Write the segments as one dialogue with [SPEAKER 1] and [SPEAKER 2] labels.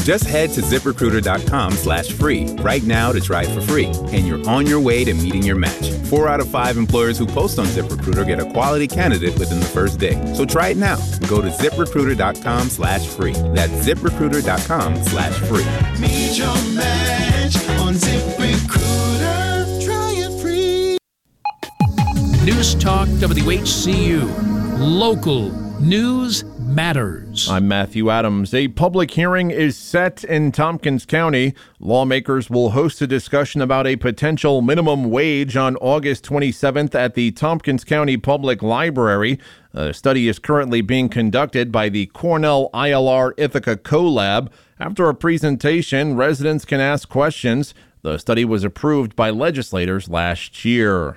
[SPEAKER 1] Just head to ZipRecruiter.com/free right now to try it for free, and you're on your way to meeting your match. 4 out of 5 employers who post on ZipRecruiter get a quality candidate within the first day. So try it now. Go to ZipRecruiter.com/free. That's ZipRecruiter.com/free.
[SPEAKER 2] Meet your match on ZipRecruiter. Try it free.
[SPEAKER 3] News Talk WHCU. Local news matters.
[SPEAKER 4] I'm Matthew Adams. A public hearing is set in Tompkins County. Lawmakers will host a discussion about a potential minimum wage on August 27th at the Tompkins County Public Library. A study is currently being conducted by the Cornell ILR Ithaca CoLab. After a presentation, residents can ask questions. The study was approved by legislators last year.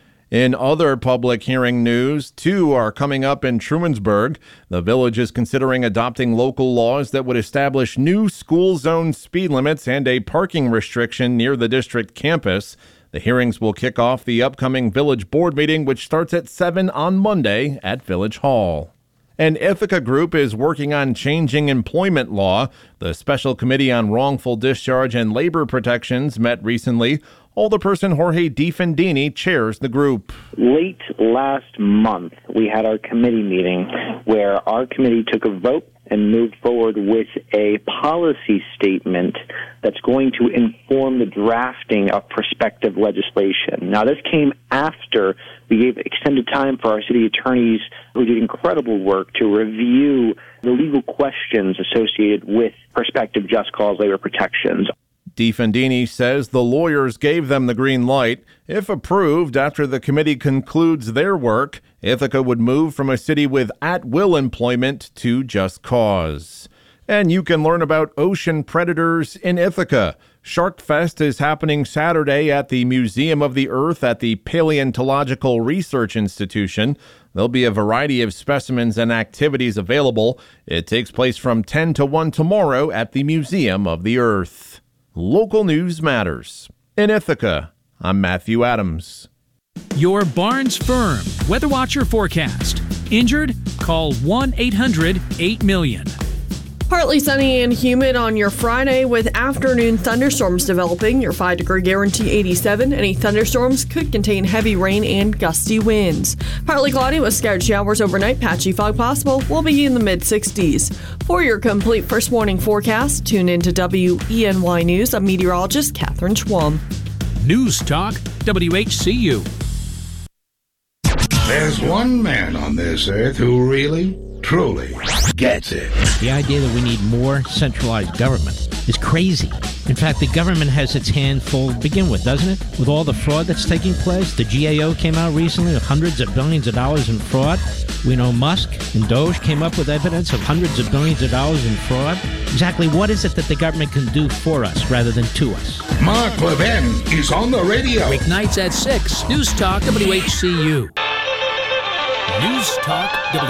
[SPEAKER 4] In other public hearing news, 2 are coming up in Trumansburg. The village is considering adopting local laws that would establish new school zone speed limits and a parking restriction near the district campus. The hearings will kick off the upcoming village board meeting, which starts at 7 on Monday at Village Hall. An Ithaca group is working on changing employment law. The Special Committee on Wrongful Discharge and Labor Protections met recently. Alderperson Jorge DiFendini chairs the group.
[SPEAKER 5] Late last month, we had our committee meeting where our committee took a vote and moved forward with a policy statement that's going to inform the drafting of prospective legislation. Now, this came after we gave extended time for our city attorneys, who did incredible work, to review the legal questions associated with prospective just cause labor protections.
[SPEAKER 4] DiFendini says the lawyers gave them the green light. If approved, after the committee concludes their work, Ithaca would move from a city with at-will employment to just cause. And you can learn about ocean predators in Ithaca. Shark Fest is happening Saturday at the Museum of the Earth at the Paleontological Research Institution. There'll be a variety of specimens and activities available. It takes place from 10 to 1 tomorrow at the Museum of the Earth. Local news matters. In Ithaca, I'm Matthew Adams.
[SPEAKER 3] Your Barnes Firm Weather Watcher forecast. Injured? Call 1-800-8-million.
[SPEAKER 6] Partly sunny and humid on your Friday with afternoon thunderstorms developing. Your 5-degree guarantee 87. Any thunderstorms could contain heavy rain and gusty winds. Partly cloudy with scattered showers overnight. Patchy fog possible. We'll be in the mid-60s. For your complete first morning forecast, tune into WENY News. I'm meteorologist Catherine Schwam.
[SPEAKER 3] News Talk WHCU.
[SPEAKER 7] There's one man on this earth who really, truly gets it.
[SPEAKER 8] The idea that we need more centralized government is crazy. In fact, the government has its hand full to begin with, doesn't it? With all the fraud that's taking place. The GAO came out recently with hundreds of billions of dollars in fraud. We know Musk and Doge came up with evidence of hundreds of billions of dollars in fraud. Exactly what is it that the government can do for us rather than to us?
[SPEAKER 7] Mark Levin is on the radio.
[SPEAKER 3] Weeknights at 6. News Talk WHCU. News Talk